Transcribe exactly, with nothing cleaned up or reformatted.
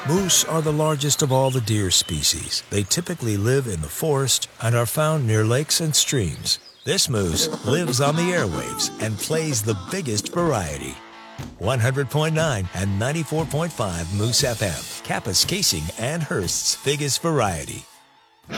Moose are the largest of all the deer species. They typically live in the forest and are found near lakes and streams. This moose lives on the airwaves and plays the biggest variety. one hundred point nine and ninety-four point five Moose F M, Kapuskasing and Hearst's biggest variety.